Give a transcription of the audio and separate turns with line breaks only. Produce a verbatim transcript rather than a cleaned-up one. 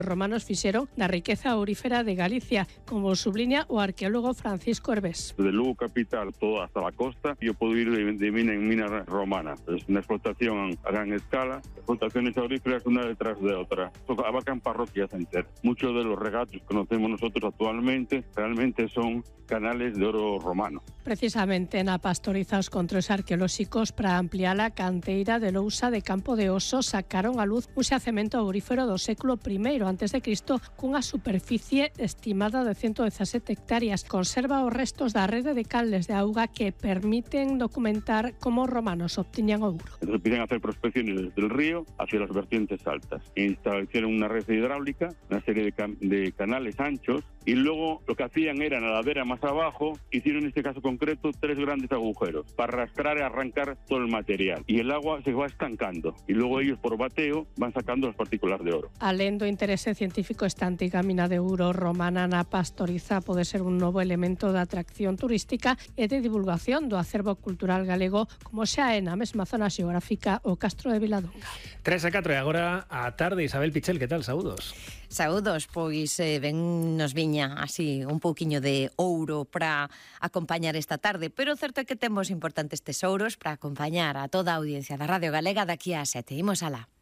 romanos fixeron na riqueza aurífera de Galicia, como subliña o arqueólogo Francisco Herbés.
De Lugo capital todo hasta la costa, yo puedo ir de, de mina en mina romana. Es una explotación a gran escala, explotaciones auríferas una detrás de otra. Abarcan parroquias enteras. Muchos de los regatos que conocemos nosotros actualmente realmente son canales de oro romano.
Precisamente na Pastoriza os controles arqueolóxicos para ampliar a canteira de lousa de Campo de Oso sacaron a luz un xacemento aurífero do século primeiro antes de Cristo cunha superficie estimada de ciento dezasete hectáreas. Conserva os restos da rede de canles de auga que permiten documentar como os romanos obtiñan ouro.
Entonces empiezan a hacer prospecciones desde el río hacia las vertientes altas. Establecieron una red hidráulica, una serie de, can de canales anchos, y luego lo que hacían era en la ladera más abajo, hicieron en este caso concreto tres grandes agujeros para arrastrar y arrancar todo el material. Y el agua se va estancando y luego ellos por bateo van sacando las partículas de oro.
Alén do interese científico, esta antiga mina de ouro romana na Pastoriza pode ser un novo elemento de atracción turística e de divulgación do acervo cultural galego, como xa é na mesma zona xeográfica o Castro de Viladonga.
tres a catro e agora a tarde. Isabel Pichel, que tal? Saúdos.
Saúdos, pois eh, ben nos viña así un pouquiño de ouro para acompañar esta tarde, pero o certo é que temos importantes tesouros para acompañar a toda a audiencia da Radio Galega daqui a sete. Imos alá.